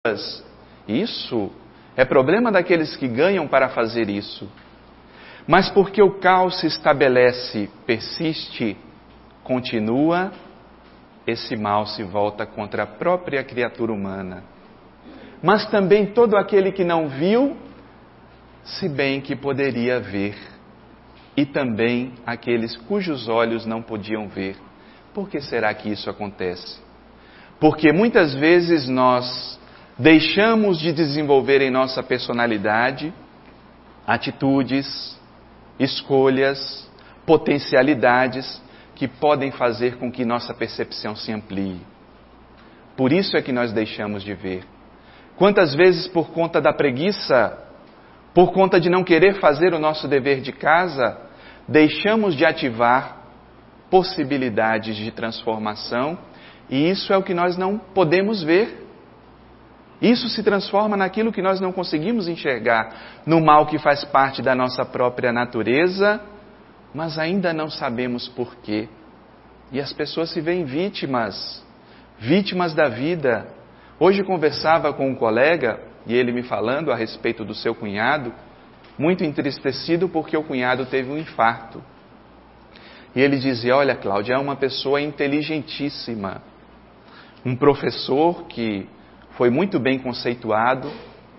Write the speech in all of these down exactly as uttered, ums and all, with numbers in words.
Isso é problema daqueles que ganham para fazer isso. Mas porque o caos se estabelece, persiste, continua, esse mal se volta contra a própria criatura humana. Mas também todo aquele que não viu, se bem que poderia ver. E também aqueles cujos olhos não podiam ver. Por que será que isso acontece? Porque muitas vezes nós deixamos de desenvolver em nossa personalidade atitudes, escolhas, potencialidades que podem fazer com que nossa percepção se amplie. Por isso é que nós deixamos de ver. Quantas vezes por conta da preguiça, por conta de não querer fazer o nosso dever de casa, deixamos de ativar possibilidades de transformação, e isso é o que nós não podemos ver. Isso se transforma naquilo que nós não conseguimos enxergar, no mal que faz parte da nossa própria natureza, mas ainda não sabemos porquê. E as pessoas se veem vítimas, vítimas da vida. Hoje conversava com um colega, e ele me falando a respeito do seu cunhado, muito entristecido porque o cunhado teve um infarto. E ele dizia, olha Cláudia, é uma pessoa inteligentíssima, um professor que foi muito bem conceituado,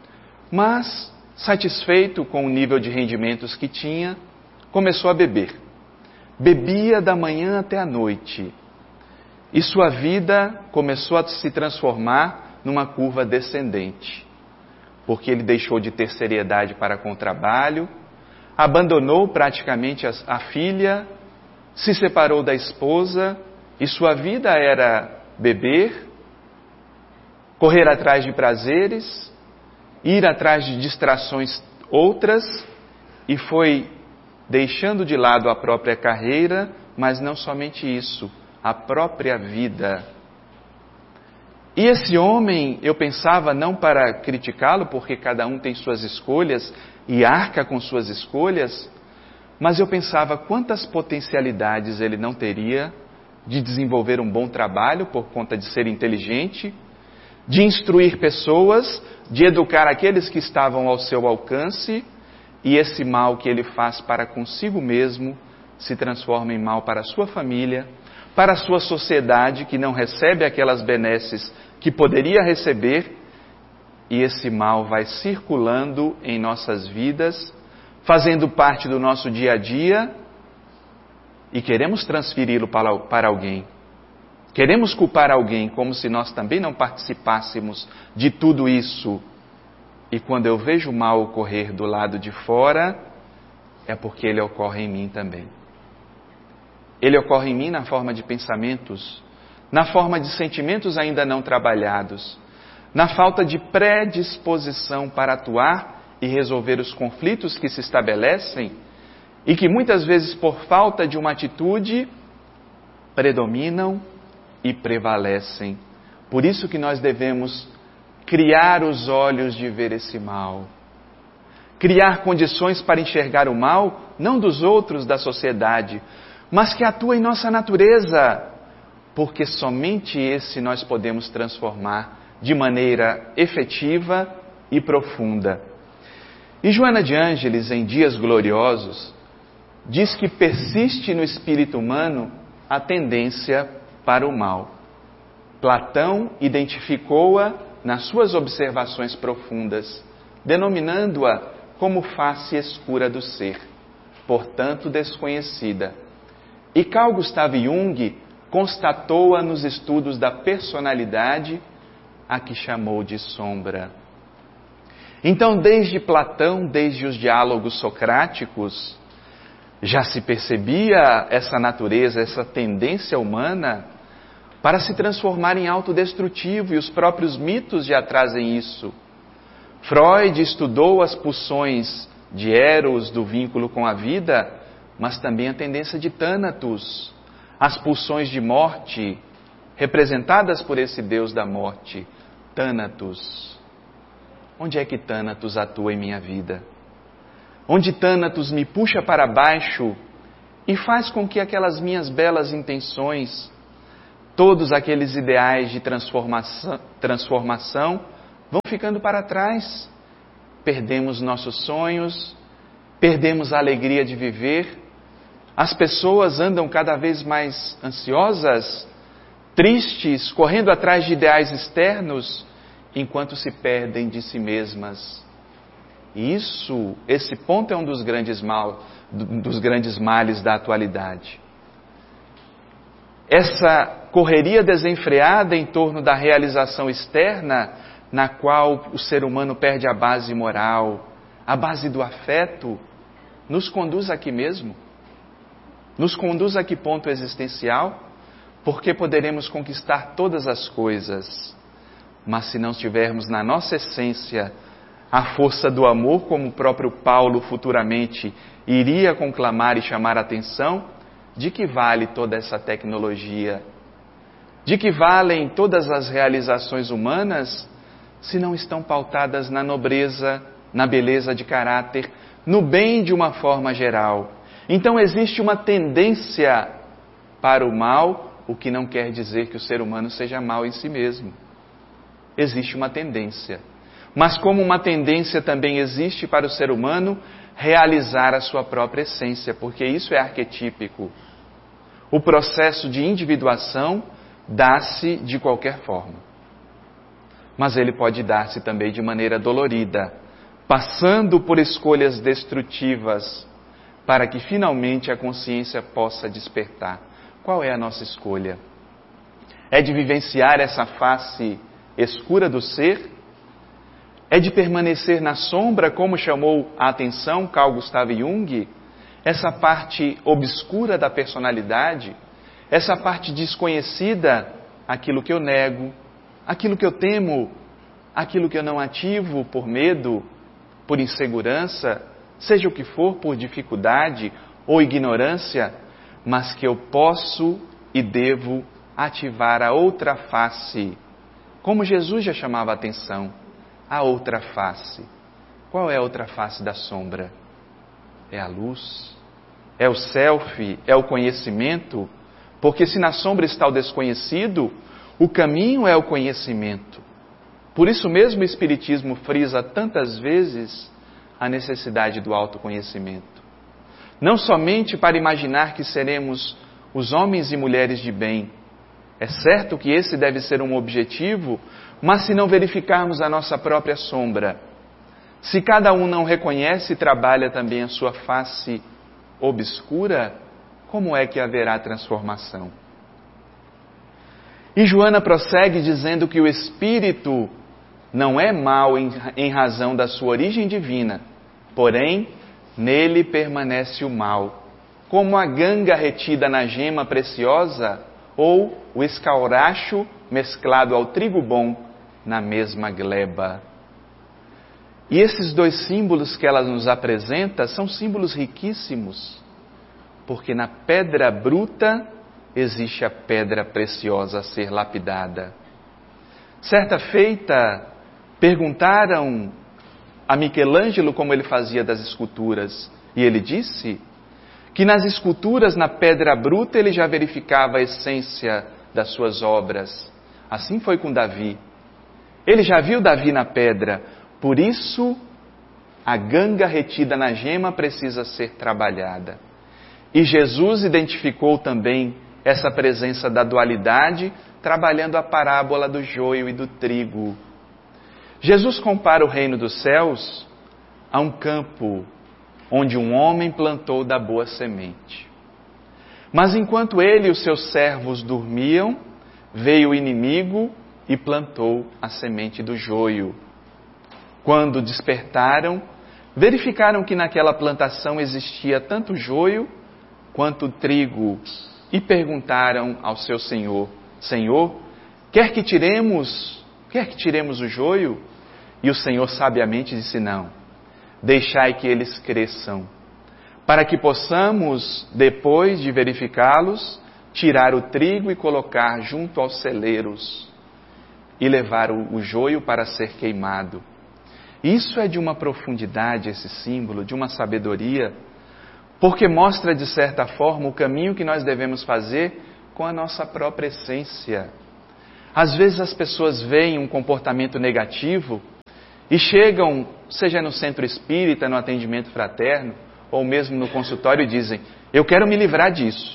mas satisfeito com o nível de rendimentos que tinha, começou a beber. Bebia da manhã até a noite. E sua vida começou a se transformar numa curva descendente. Porque ele deixou de ter seriedade para com o trabalho, abandonou praticamente a, a filha, se separou da esposa, e sua vida era beber, correr atrás de prazeres, ir atrás de distrações outras, e foi deixando de lado a própria carreira, mas não somente isso, a própria vida. E esse homem, eu pensava, não para criticá-lo, porque cada um tem suas escolhas e arca com suas escolhas, mas eu pensava quantas potencialidades ele não teria de desenvolver um bom trabalho por conta de ser inteligente, de instruir pessoas, de educar aqueles que estavam ao seu alcance, e esse mal que ele faz para consigo mesmo se transforma em mal para a sua família, para a sua sociedade que não recebe aquelas benesses que poderia receber, e esse mal vai circulando em nossas vidas, fazendo parte do nosso dia a dia, e queremos transferi-lo para, para alguém. Queremos culpar alguém como se nós também não participássemos de tudo isso. E quando eu vejo o mal ocorrer do lado de fora, é porque ele ocorre em mim também. Ele ocorre em mim na forma de pensamentos, na forma de sentimentos ainda não trabalhados, na falta de predisposição para atuar e resolver os conflitos que se estabelecem e que muitas vezes por falta de uma atitude predominam e prevalecem. Por isso que nós devemos criar os olhos de ver esse mal. Criar condições para enxergar o mal, não dos outros, da sociedade, mas que atua em nossa natureza, porque somente esse nós podemos transformar de maneira efetiva e profunda. E Joana de Ângeles, em Dias Gloriosos, diz que persiste no espírito humano a tendência para o mal. Platão identificou-a nas suas observações profundas, denominando-a como face escura do ser, portanto desconhecida. E Carl Gustav Jung constatou-a nos estudos da personalidade, a que chamou de sombra. Então, desde Platão, desde os diálogos socráticos, já se percebia essa natureza, essa tendência humana para se transformar em autodestrutivo, e os próprios mitos já trazem isso. Freud estudou as pulsões de Eros, do vínculo com a vida, mas também a tendência de Thanatos, as pulsões de morte, representadas por esse Deus da morte, Thanatos. Onde é que Thanatos atua em minha vida? Onde Thanatos me puxa para baixo e faz com que aquelas minhas belas intenções, todos aqueles ideais de transformação, transformação vão ficando para trás. Perdemos nossos sonhos, perdemos a alegria de viver. As pessoas andam cada vez mais ansiosas, tristes, correndo atrás de ideais externos, enquanto se perdem de si mesmas. E isso, esse ponto é um dos grandes, mal, dos grandes males da atualidade. Essa correria desenfreada em torno da realização externa, na qual o ser humano perde a base moral, a base do afeto, nos conduz aqui mesmo? Nos conduz a que ponto existencial? Porque poderemos conquistar todas as coisas, mas se não tivermos na nossa essência a força do amor, como o próprio Paulo futuramente iria conclamar e chamar a atenção, de que vale toda essa tecnologia? De que valem todas as realizações humanas se não estão pautadas na nobreza, na beleza de caráter, no bem de uma forma geral? Então existe uma tendência para o mal, o que não quer dizer que o ser humano seja mau em si mesmo. Existe uma tendência. Mas como uma tendência também existe para o ser humano realizar a sua própria essência, porque isso é arquetípico. O processo de individuação dá-se de qualquer forma. Mas ele pode dar-se também de maneira dolorida, passando por escolhas destrutivas, para que finalmente a consciência possa despertar. Qual é a nossa escolha? É de vivenciar essa face escura do ser? É de permanecer na sombra, como chamou a atenção Carl Gustav Jung? Essa parte obscura da personalidade? Essa parte desconhecida? Aquilo que eu nego, aquilo que eu temo, aquilo que eu não ativo por medo, por insegurança, seja o que for, por dificuldade ou ignorância, mas que eu posso e devo ativar a outra face, como Jesus já chamava a atenção, a outra face. Qual é a outra face da sombra? É a luz? É o self? É o conhecimento? Porque se na sombra está o desconhecido, o caminho é o conhecimento. Por isso mesmo o Espiritismo frisa tantas vezes a necessidade do autoconhecimento. Não somente para imaginar que seremos os homens e mulheres de bem. É certo que esse deve ser um objetivo, mas se não verificarmos a nossa própria sombra, se cada um não reconhece e trabalha também a sua face obscura, como é que haverá transformação? E Joana prossegue dizendo que o espírito não é mau em, em razão da sua origem divina, porém, nele permanece o mal, como a ganga retida na gema preciosa ou o escauracho mesclado ao trigo bom na mesma gleba. E esses dois símbolos que ela nos apresenta são símbolos riquíssimos, porque na pedra bruta existe a pedra preciosa a ser lapidada. Certa feita, perguntaram a Michelangelo como ele fazia das esculturas, e ele disse que nas esculturas, na pedra bruta, ele já verificava a essência das suas obras. Assim foi com Davi. Ele já viu Davi na pedra, por isso a ganga retida na gema precisa ser trabalhada. E Jesus identificou também essa presença da dualidade, trabalhando a parábola do joio e do trigo. Jesus compara o reino dos céus a um campo onde um homem plantou da boa semente. Mas enquanto ele e os seus servos dormiam, veio o inimigo e plantou a semente do joio. Quando despertaram, verificaram que naquela plantação existia tanto joio quanto trigo, e perguntaram ao seu senhor: Senhor, quer que tiremos, quer que tiremos o joio? E o Senhor sabiamente disse: não, deixai que eles cresçam, para que possamos, depois de verificá-los, tirar o trigo e colocar junto aos celeiros e levar o, o joio para ser queimado. Isso é de uma profundidade, esse símbolo, de uma sabedoria, porque mostra de certa forma o caminho que nós devemos fazer com a nossa própria essência. Às vezes as pessoas veem um comportamento negativo e chegam, seja no centro espírita, no atendimento fraterno, ou mesmo no consultório, e dizem: eu quero me livrar disso.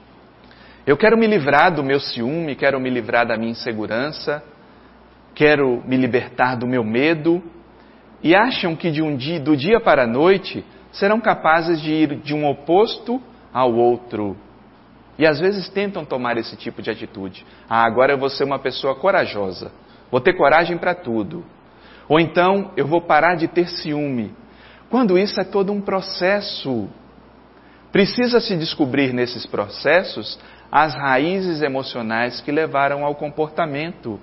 Eu quero me livrar do meu ciúme, quero me livrar da minha insegurança, quero me libertar do meu medo. E acham que de um dia, do dia para a noite serão capazes de ir de um oposto ao outro. E às vezes tentam tomar esse tipo de atitude. Ah, agora eu vou ser uma pessoa corajosa, vou ter coragem para tudo. Ou então eu vou parar de ter ciúme. Quando isso é todo um processo. Precisa se descobrir nesses processos as raízes emocionais que levaram ao comportamento.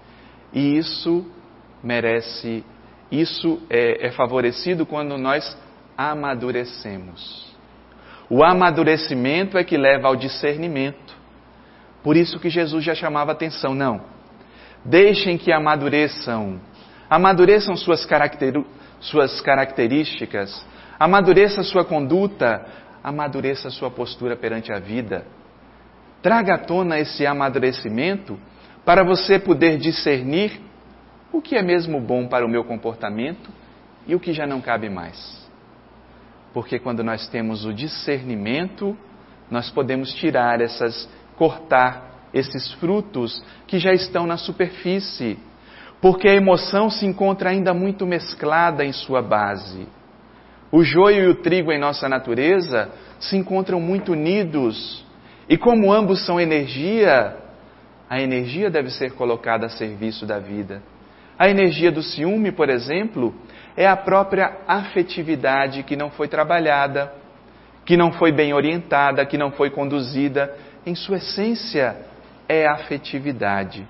E isso merece, isso é, é favorecido quando nós amadurecemos. O amadurecimento é que leva ao discernimento. Por isso que Jesus já chamava atenção. Não, deixem que amadureçam. Amadureçam suas, caracter, suas características. Amadureça sua conduta. Amadureça sua postura perante a vida. Traga à tona esse amadurecimento para você poder discernir o que é mesmo bom para o meu comportamento e o que já não cabe mais. Porque quando nós temos o discernimento, nós podemos tirar essas, cortar esses frutos que já estão na superfície. Porque a emoção se encontra ainda muito mesclada em sua base. O joio e o trigo em nossa natureza se encontram muito unidos. E como ambos são energia, a energia deve ser colocada a serviço da vida. A energia do ciúme, por exemplo, é a própria afetividade que não foi trabalhada, que não foi bem orientada, que não foi conduzida. Em sua essência, é afetividade.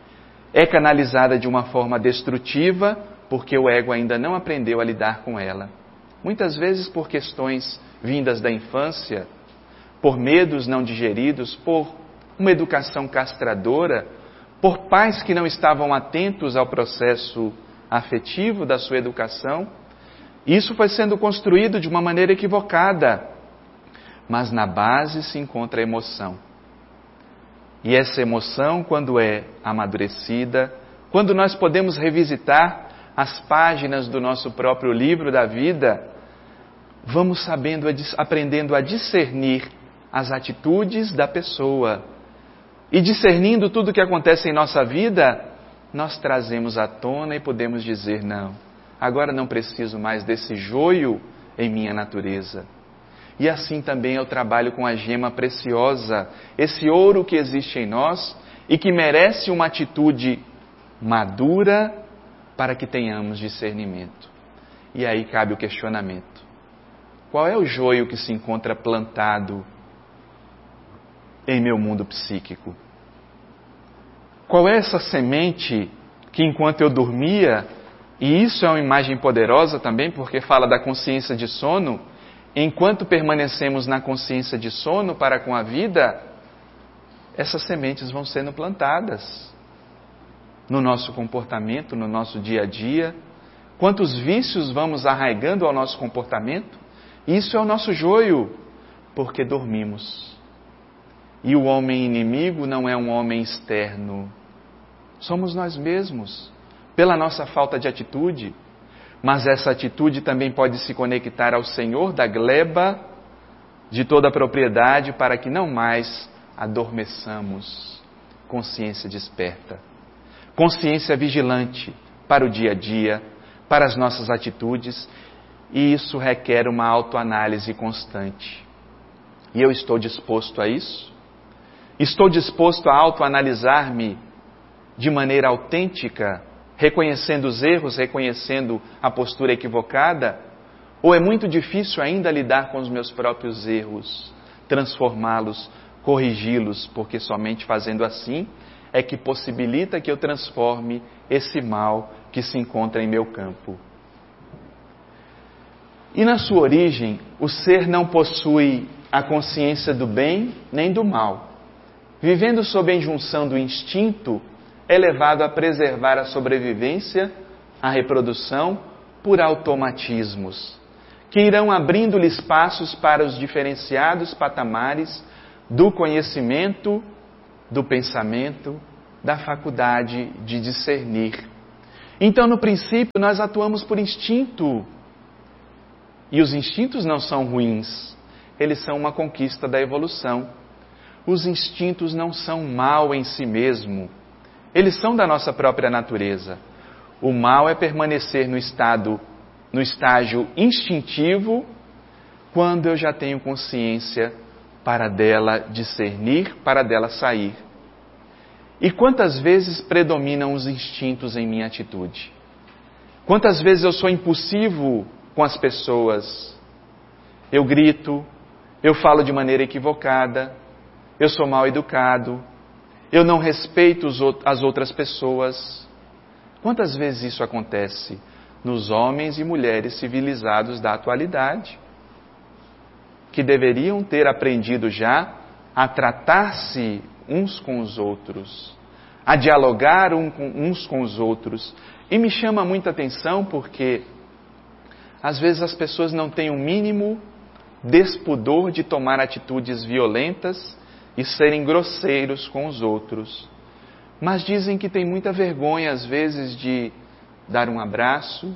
É canalizada de uma forma destrutiva, porque o ego ainda não aprendeu a lidar com ela. Muitas vezes por questões vindas da infância, por medos não digeridos, por uma educação castradora, por pais que não estavam atentos ao processo afetivo da sua educação. Isso foi sendo construído de uma maneira equivocada. Mas na base se encontra a emoção. E essa emoção, quando é amadurecida, quando nós podemos revisitar as páginas do nosso próprio livro da vida, vamos sabendo, aprendendo a discernir as atitudes da pessoa. E discernindo tudo o que acontece em nossa vida, nós trazemos à tona e podemos dizer: não, agora não preciso mais desse joio em minha natureza. E assim também é o trabalho com a gema preciosa, esse ouro que existe em nós e que merece uma atitude madura para que tenhamos discernimento. E aí cabe o questionamento: qual é o joio que se encontra plantado em meu mundo psíquico? Qual é essa semente que enquanto eu dormia, e isso é uma imagem poderosa também, porque fala da consciência de sono, enquanto permanecemos na consciência de sono para com a vida, essas sementes vão sendo plantadas no nosso comportamento, no nosso dia a dia. Quantos vícios vamos arraigando ao nosso comportamento? Isso é o nosso joio, porque dormimos. E o homem inimigo não é um homem externo. Somos nós mesmos, pela nossa falta de atitude. Mas essa atitude também pode se conectar ao Senhor da gleba, de toda a propriedade, para que não mais adormeçamos. Consciência desperta. Consciência vigilante para o dia a dia, para as nossas atitudes. E isso requer uma autoanálise constante. E eu estou disposto a isso? Estou disposto a autoanalisar-me de maneira autêntica, reconhecendo os erros, reconhecendo a postura equivocada? Ou é muito difícil ainda lidar com os meus próprios erros, transformá-los, corrigi-los, porque somente fazendo assim é que possibilita que eu transforme esse mal que se encontra em meu campo. E na sua origem, o ser não possui a consciência do bem nem do mal. Vivendo sob a injunção do instinto, é levado a preservar a sobrevivência, a reprodução, por automatismos, que irão abrindo-lhe espaços para os diferenciados patamares do conhecimento, do pensamento da faculdade de discernir. Então, no princípio, nós atuamos por instinto. E os instintos não são ruins, eles são uma conquista da evolução. Os instintos não são mal em si mesmo, eles são da nossa própria natureza. O mal é permanecer no estado, no estágio instintivo, quando eu já tenho consciência para dela discernir, para dela sair. E quantas vezes predominam os instintos em minha atitude? Quantas vezes eu sou impulsivo com as pessoas? Eu grito, eu falo de maneira equivocada, eu sou mal educado, eu não respeito as outras pessoas. Quantas vezes isso acontece nos homens e mulheres civilizados da atualidade, que deveriam ter aprendido já a tratar-se uns com os outros, a dialogar uns com os outros. E me chama muita atenção porque às vezes as pessoas não têm o mínimo despudor de tomar atitudes violentas e serem grosseiros com os outros. Mas dizem que tem muita vergonha às vezes de dar um abraço,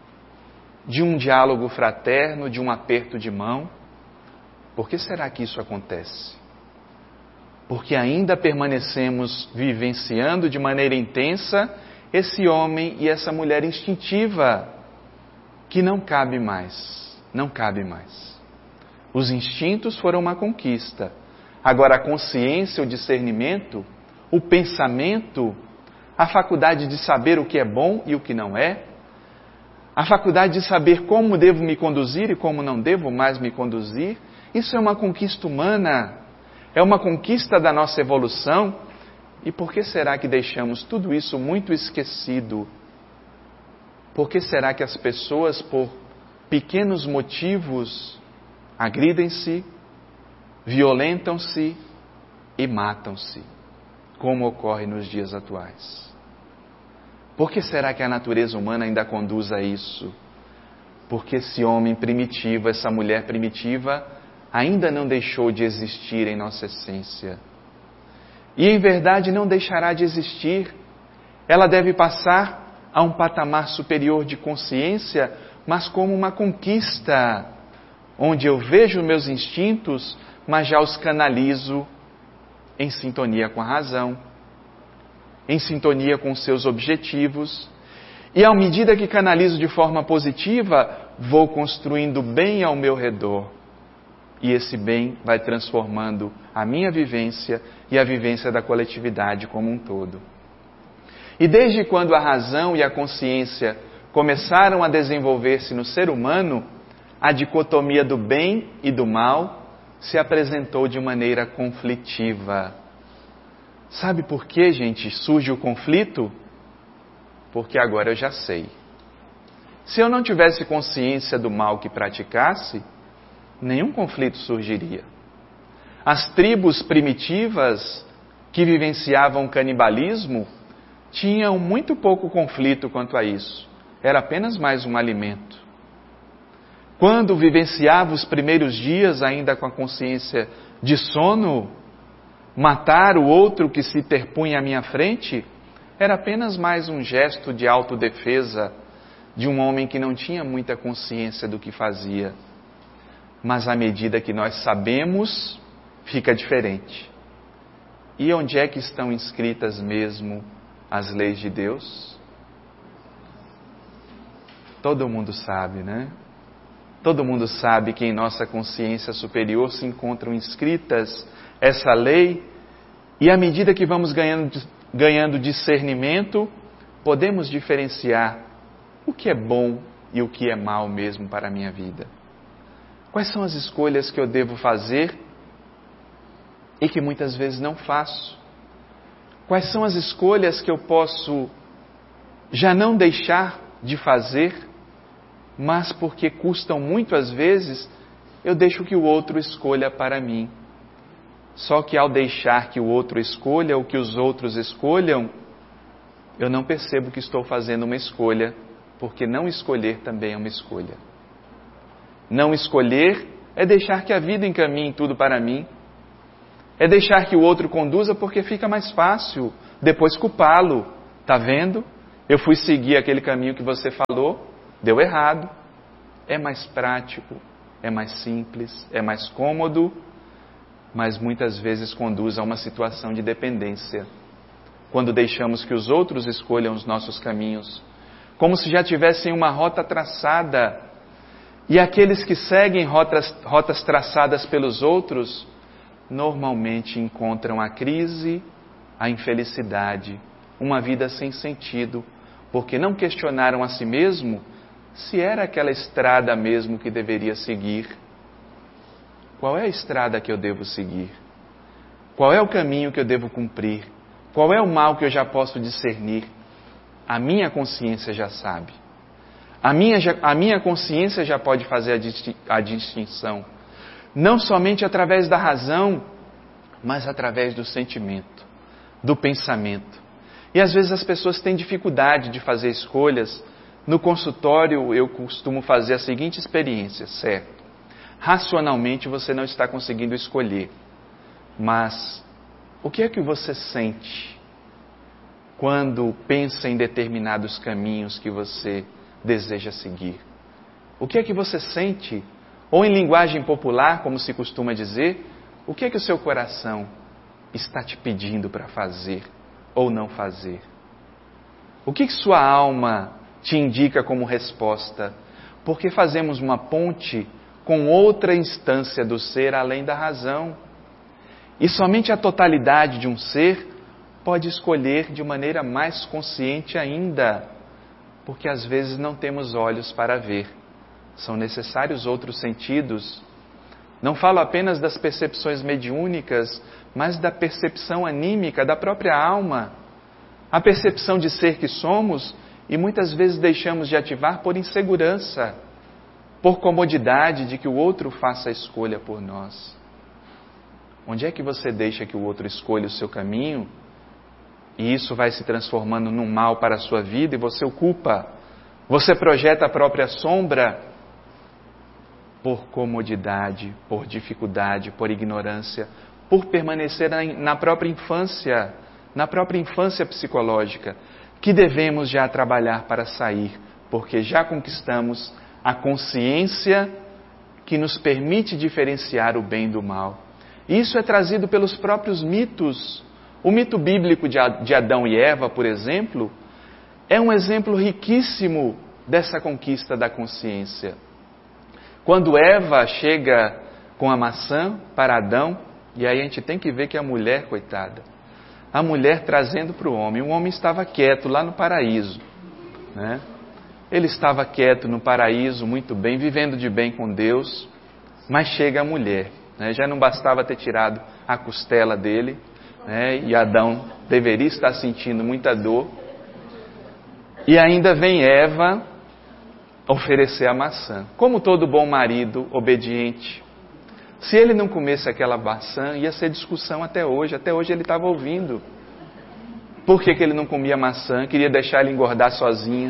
de um diálogo fraterno, de um aperto de mão. Por que será que isso acontece? Porque ainda permanecemos vivenciando de maneira intensa esse homem e essa mulher instintiva, que não cabe mais, não cabe mais. Os instintos foram uma conquista. Agora a consciência, o discernimento, o pensamento, a faculdade de saber o que é bom e o que não é, a faculdade de saber como devo me conduzir e como não devo mais me conduzir, isso é uma conquista humana, é uma conquista da nossa evolução. E por que será que deixamos tudo isso muito esquecido? Por que será que as pessoas, por pequenos motivos, agridem-se, violentam-se e matam-se, como ocorre nos dias atuais? Por que será que a natureza humana ainda conduz a isso? Porque esse homem primitivo, essa mulher primitiva, ainda não deixou de existir em nossa essência. E em verdade não deixará de existir. Ela deve passar a um patamar superior de consciência, mas como uma conquista, onde eu vejo meus instintos, mas já os canalizo em sintonia com a razão, em sintonia com seus objetivos. E à medida que canalizo de forma positiva, vou construindo bem ao meu redor. E esse bem vai transformando a minha vivência e a vivência da coletividade como um todo. E desde quando a razão e a consciência começaram a desenvolver-se no ser humano, a dicotomia do bem e do mal se apresentou de maneira conflitiva. Sabe por que, gente, surge o conflito? Porque agora eu já sei. Se eu não tivesse consciência do mal que praticasse, nenhum conflito surgiria. As tribos primitivas que vivenciavam o canibalismo tinham muito pouco conflito quanto a isso. Era apenas mais um alimento. Quando vivenciava os primeiros dias ainda com a consciência de sono, matar o outro que se interpunha à minha frente era apenas mais um gesto de autodefesa de um homem que não tinha muita consciência do que fazia. Mas à medida que nós sabemos, fica diferente. E onde é que estão inscritas mesmo as leis de Deus? Todo mundo sabe, né? Todo mundo sabe que em nossa consciência superior se encontram inscritas essa lei, e à medida que vamos ganhando, ganhando discernimento, podemos diferenciar o que é bom e o que é mal mesmo para a minha vida. Quais são as escolhas que eu devo fazer e que muitas vezes não faço? Quais são as escolhas que eu posso já não deixar de fazer, mas porque custam muito às vezes, eu deixo que o outro escolha para mim. Só que ao deixar que o outro escolha, ou que os outros escolham, eu não percebo que estou fazendo uma escolha, porque não escolher também é uma escolha. Não escolher é deixar que a vida encaminhe tudo para mim. É deixar que o outro conduza porque fica mais fácil depois culpá-lo. Tá vendo? Eu fui seguir aquele caminho que você falou, deu errado. É mais prático, é mais simples, é mais cômodo, mas muitas vezes conduz a uma situação de dependência. Quando deixamos que os outros escolham os nossos caminhos, como se já tivessem uma rota traçada, e aqueles que seguem rotas, rotas traçadas pelos outros, normalmente encontram a crise, a infelicidade, uma vida sem sentido, porque não questionaram a si mesmo se era aquela estrada mesmo que deveria seguir. Qual é a estrada que eu devo seguir? Qual é o caminho que eu devo cumprir? Qual é o mal que eu já posso discernir? A minha consciência já sabe. A minha, a minha consciência já pode fazer a, disti, a distinção. Não somente através da razão, mas através do sentimento, do pensamento. E às vezes as pessoas têm dificuldade de fazer escolhas. No consultório eu costumo fazer a seguinte experiência, certo? Racionalmente você não está conseguindo escolher, mas o que é que você sente quando pensa em determinados caminhos que você deseja seguir? O que é que você sente? Ou em linguagem popular, como se costuma dizer, o que é que o seu coração está te pedindo para fazer ou não fazer? O que que sua alma te indica como resposta? Porque fazemos uma ponte com outra instância do ser além da razão. E somente a totalidade de um ser pode escolher de maneira mais consciente ainda, porque às vezes não temos olhos para ver. São necessários outros sentidos. Não falo apenas das percepções mediúnicas, mas da percepção anímica da própria alma. A percepção de ser que somos e muitas vezes deixamos de ativar por insegurança, por comodidade de que o outro faça a escolha por nós. Onde é que você deixa que o outro escolha o seu caminho e isso vai se transformando num mal para a sua vida e você o culpa? Você projeta a própria sombra por comodidade, por dificuldade, por ignorância, por permanecer na própria infância, na própria infância psicológica, que devemos já trabalhar para sair, porque já conquistamos a consciência que nos permite diferenciar o bem do mal. Isso é trazido pelos próprios mitos. O mito bíblico de Adão e Eva, por exemplo, é um exemplo riquíssimo dessa conquista da consciência. Quando Eva chega com a maçã para Adão, e aí a gente tem que ver que a mulher, coitada, a mulher trazendo para o homem, o homem estava quieto lá no paraíso, né? Ele estava quieto no paraíso, muito bem, vivendo de bem com Deus, mas chega a mulher, né? Já não bastava ter tirado a costela dele, né? E Adão deveria estar sentindo muita dor, e ainda vem Eva oferecer a maçã. Como todo bom marido obediente, se ele não comesse aquela maçã, ia ser discussão até hoje. Até hoje ele estava ouvindo. Por que que ele não comia maçã? Queria deixar ela engordar sozinha.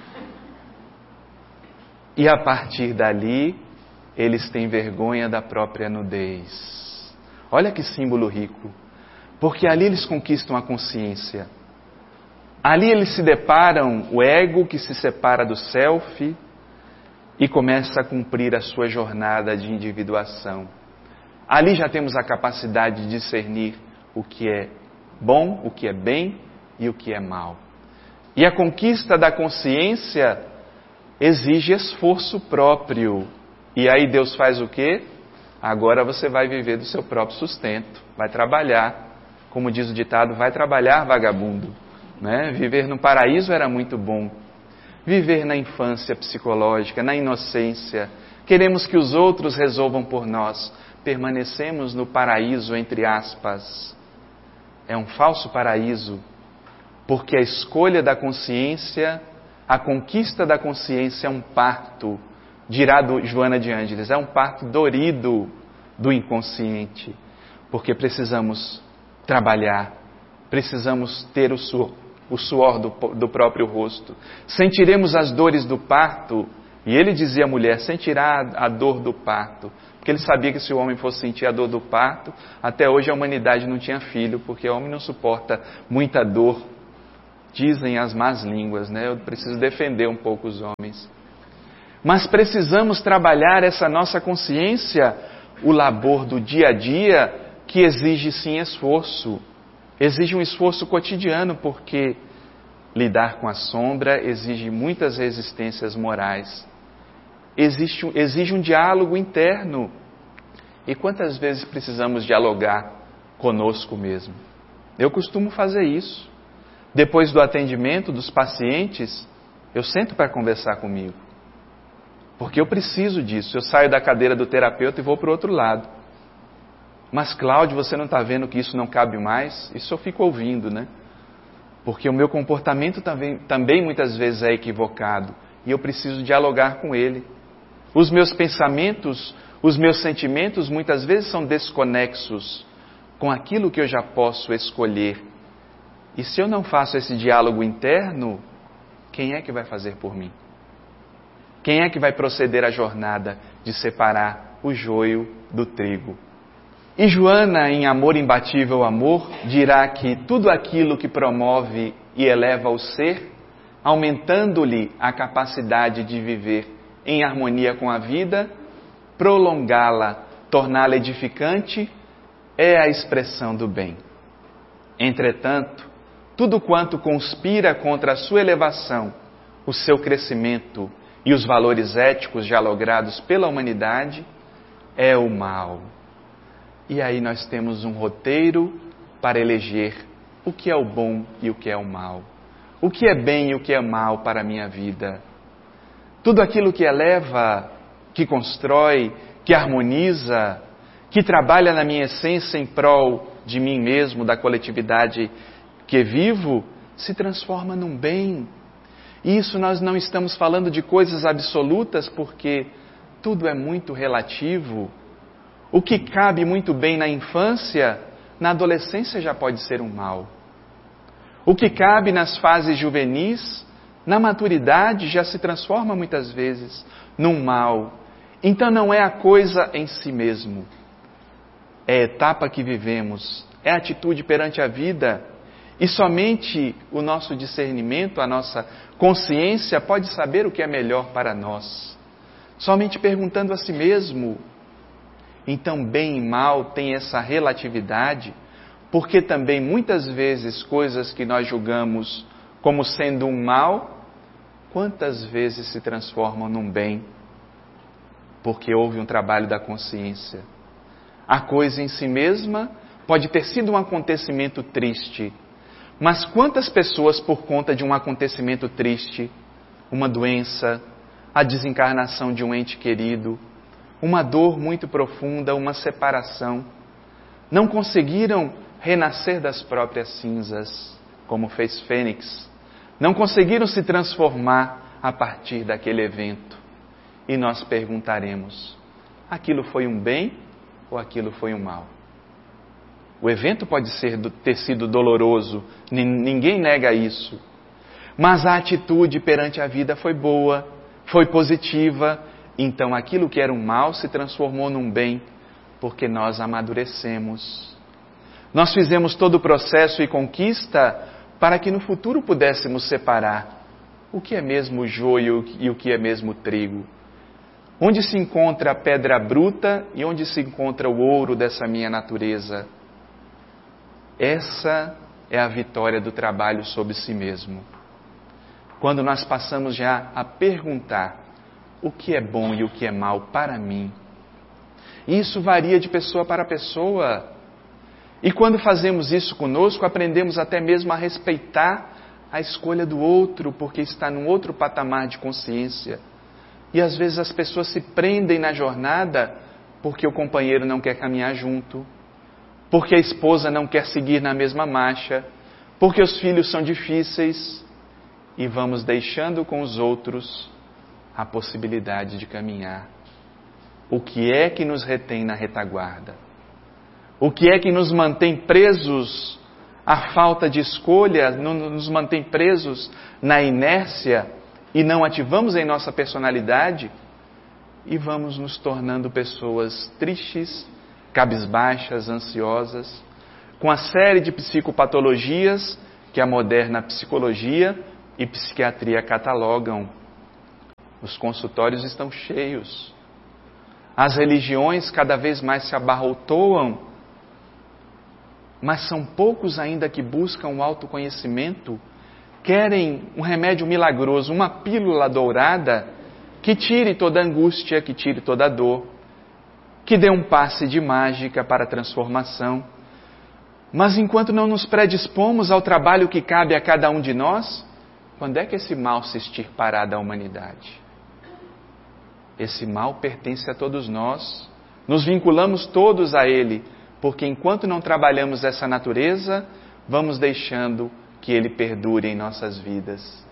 E a partir dali, eles têm vergonha da própria nudez. Olha que símbolo rico. Porque ali eles conquistam a consciência. Ali eles se deparam, o ego que se separa do self e começa a cumprir a sua jornada de individuação. Ali já temos a capacidade de discernir o que é bom, o que é bem e o que é mal. E a conquista da consciência exige esforço próprio. E aí Deus faz o quê? Agora você vai viver do seu próprio sustento, vai trabalhar. Como diz o ditado, vai trabalhar, vagabundo. Né? Viver no paraíso era muito bom. Viver na infância psicológica, na inocência. Queremos que os outros resolvam por nós. Permanecemos no paraíso, entre aspas. É um falso paraíso, porque a escolha da consciência, a conquista da consciência é um parto, dirá do Joana de Ângeles, é um parto dorido do inconsciente, porque precisamos trabalhar, precisamos ter o suor, o suor do, do próprio rosto. Sentiremos as dores do parto E ele dizia à mulher, sem tirar a dor do parto, porque ele sabia que se o homem fosse sentir a dor do parto, até hoje a humanidade não tinha filho, porque o homem não suporta muita dor, dizem as más línguas, né? Eu preciso defender um pouco os homens. Mas precisamos trabalhar essa nossa consciência, o labor do dia a dia, que exige sim esforço, exige um esforço cotidiano, porque lidar com a sombra exige muitas resistências morais. Existe, exige um diálogo interno. E quantas vezes precisamos dialogar conosco mesmo? Eu costumo fazer isso. Depois do atendimento dos pacientes, eu sento para conversar comigo. Porque eu preciso disso. Eu saio da cadeira do terapeuta e vou para o outro lado. Mas, Cláudio, você não está vendo que isso não cabe mais? Isso eu fico ouvindo, né? Porque o meu comportamento também, também muitas vezes é equivocado. E eu preciso dialogar com ele. Os meus pensamentos, os meus sentimentos muitas vezes são desconexos com aquilo que eu já posso escolher. E se eu não faço esse diálogo interno, quem é que vai fazer por mim? Quem é que vai proceder à jornada de separar o joio do trigo? E Joana, em Amor Imbatível Amor, dirá que tudo aquilo que promove e eleva o ser, aumentando-lhe a capacidade de viver em harmonia com a vida, prolongá-la, torná-la edificante, é a expressão do bem. Entretanto, tudo quanto conspira contra a sua elevação, o seu crescimento e os valores éticos já logrados pela humanidade, é o mal. E aí nós temos um roteiro para eleger o que é o bom e o que é o mal. O que é bem e o que é mal para a minha vida. Tudo aquilo que eleva, que constrói, que harmoniza, que trabalha na minha essência em prol de mim mesmo, da coletividade que vivo, se transforma num bem. E isso nós não estamos falando de coisas absolutas, porque tudo é muito relativo. O que cabe muito bem na infância, na adolescência já pode ser um mal. O que cabe nas fases juvenis, na maturidade já se transforma muitas vezes num mal. Então não é a coisa em si mesmo. É a etapa que vivemos, é a atitude perante a vida. E somente o nosso discernimento, a nossa consciência pode saber o que é melhor para nós. Somente perguntando a si mesmo. Então bem e mal tem essa relatividade, porque também muitas vezes coisas que nós julgamos como sendo um mal, quantas vezes se transformam num bem, porque houve um trabalho da consciência. A coisa em si mesma pode ter sido um acontecimento triste, mas quantas pessoas por conta de um acontecimento triste, uma doença, a desencarnação de um ente querido, uma dor muito profunda, uma separação, não conseguiram renascer das próprias cinzas, como fez Fênix, não conseguiram se transformar a partir daquele evento. E nós perguntaremos, aquilo foi um bem ou aquilo foi um mal? O evento pode ser, ter sido doloroso, ninguém nega isso. Mas a atitude perante a vida foi boa, foi positiva. Então aquilo que era um mal se transformou num bem, porque nós amadurecemos. Nós fizemos todo o processo e conquista para que no futuro pudéssemos separar o que é mesmo joio e o que é mesmo trigo. Onde se encontra a pedra bruta e onde se encontra o ouro dessa minha natureza. Essa é a vitória do trabalho sobre si mesmo. Quando nós passamos já a perguntar o que é bom e o que é mal para mim. E isso varia de pessoa para pessoa. E quando fazemos isso conosco, aprendemos até mesmo a respeitar a escolha do outro, porque está num outro patamar de consciência. E às vezes as pessoas se prendem na jornada porque o companheiro não quer caminhar junto, porque a esposa não quer seguir na mesma marcha, porque os filhos são difíceis, e vamos deixando com os outros a possibilidade de caminhar. O que é que nos retém na retaguarda? O que é que nos mantém presos à falta de escolha, nos mantém presos na inércia e não ativamos em nossa personalidade, e vamos nos tornando pessoas tristes, cabisbaixas, ansiosas, com a série de psicopatologias que a moderna psicologia e psiquiatria catalogam. Os consultórios estão cheios. As religiões cada vez mais se abarrotoam, mas são poucos ainda que buscam o autoconhecimento, querem um remédio milagroso, uma pílula dourada que tire toda a angústia, que tire toda a dor, que dê um passe de mágica para a transformação. Mas enquanto não nos predispomos ao trabalho que cabe a cada um de nós, quando é que esse mal se extirpará da humanidade? Esse mal pertence a todos nós, nos vinculamos todos a ele, porque enquanto não trabalhamos essa natureza, vamos deixando que ele perdure em nossas vidas.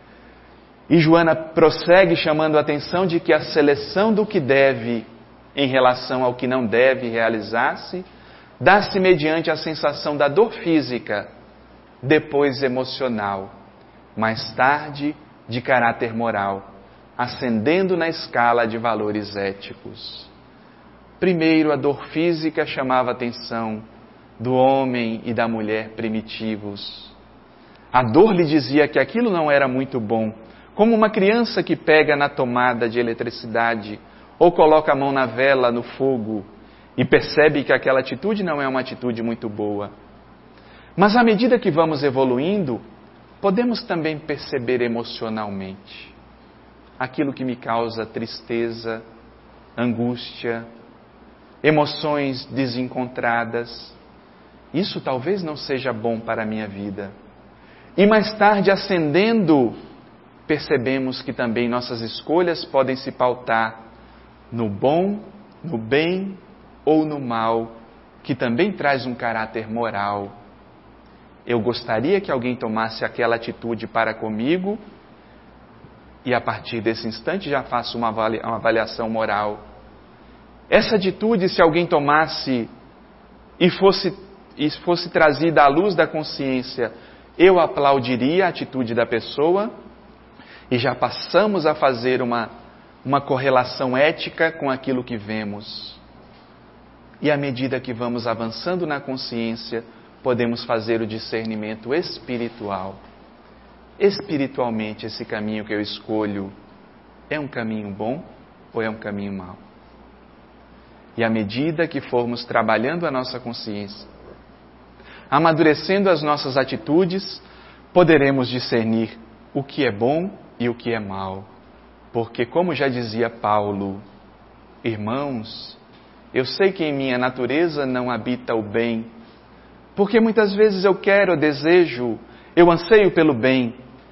E Joana prossegue chamando a atenção de que a seleção do que deve em relação ao que não deve realizar-se, dá-se mediante a sensação da dor física, depois emocional, mais tarde de caráter moral, ascendendo na escala de valores éticos. Primeiro, a dor física chamava a atenção do homem e da mulher primitivos. A dor lhe dizia que aquilo não era muito bom, como uma criança que pega na tomada de eletricidade ou coloca a mão na vela, no fogo, e percebe que aquela atitude não é uma atitude muito boa. Mas à medida que vamos evoluindo, podemos também perceber emocionalmente aquilo que me causa tristeza, angústia, emoções desencontradas. Isso talvez não seja bom para a minha vida. E mais tarde, ascendendo, percebemos que também nossas escolhas podem se pautar no bom, no bem ou no mal, que também traz um caráter moral. Eu gostaria que alguém tomasse aquela atitude para comigo e a partir desse instante já faço uma avaliação moral. Essa atitude, se alguém tomasse e fosse, e fosse trazida à luz da consciência, eu aplaudiria a atitude da pessoa e já passamos a fazer uma, uma correlação ética com aquilo que vemos. E à medida que vamos avançando na consciência, podemos fazer o discernimento espiritual. Espiritualmente, esse caminho que eu escolho é um caminho bom ou é um caminho mau? E à medida que formos trabalhando a nossa consciência, amadurecendo as nossas atitudes, poderemos discernir o que é bom e o que é mal. Porque, como já dizia Paulo, irmãos, eu sei que em minha natureza não habita o bem, porque muitas vezes eu quero, eu desejo, eu anseio pelo bem,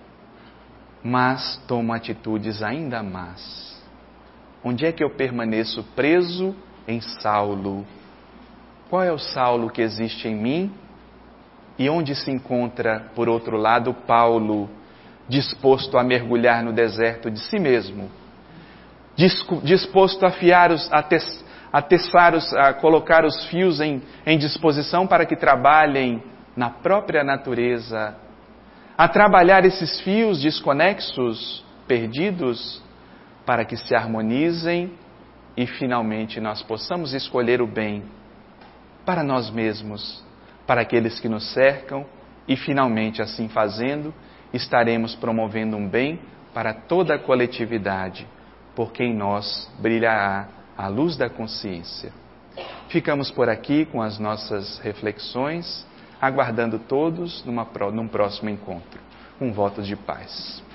mas tomo atitudes ainda más. Onde é que eu permaneço preso em Saulo? Qual é o Saulo que existe em mim? E onde se encontra, por outro lado, Paulo, disposto a mergulhar no deserto de si mesmo, disposto a afiar os, a, te, a, teçar os, a colocar os fios em, em disposição para que trabalhem na própria natureza, a trabalhar esses fios desconexos, perdidos, para que se harmonizem e finalmente nós possamos escolher o bem para nós mesmos, para aqueles que nos cercam e finalmente, assim fazendo, estaremos promovendo um bem para toda a coletividade, porque em nós brilhará a luz da consciência. Ficamos por aqui com as nossas reflexões, aguardando todos numa, num próximo encontro. Um voto de paz.